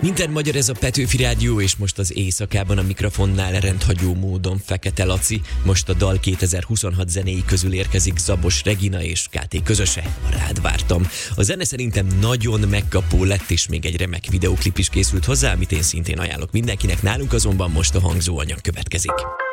Minden magyar, ez a Petőfi Rádió, és most az éjszakában a mikrofonnál rendhagyó módon Fekete Laci. Most a dal 2026 zenéi közül érkezik Zabos Regina és KT közöse, a Rád vártam. A zene szerintem nagyon megkapó lett, és még egy remek videóklip is készült hozzá, amit én szintén ajánlok mindenkinek. Nálunk azonban most a hangzóanyag következik.